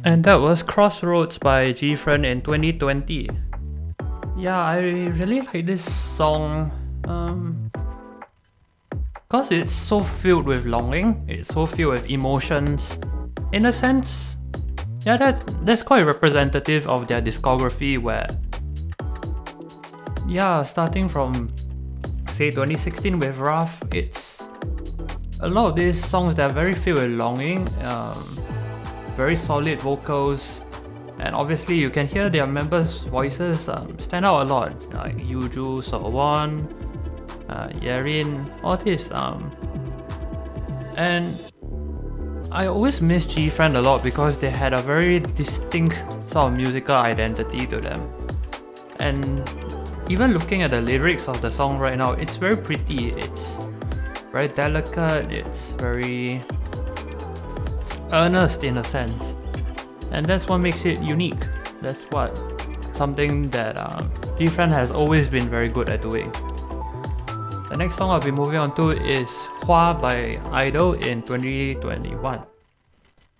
And that was Crossroads by GFriend in 2020. Yeah, I really like this song because it's so filled with longing, it's so filled with emotions. In a sense, yeah, that's quite representative of their discography where, yeah, starting from say 2016 with Rough, it's a lot of these songs that are very filled with longing, very solid vocals, and obviously you can hear their members' voices stand out a lot, like Yuju, Sowon, Yerin, all this. And I always miss GFriend a lot because they had a very distinct sort of musical identity to them. And even looking at the lyrics of the song right now, it's very pretty, it's very delicate, it's very earnest in a sense. And that's what makes it unique. That's what something that GFriend has always been very good at doing. The next song I'll be moving on to is Hua by Idol in 2021.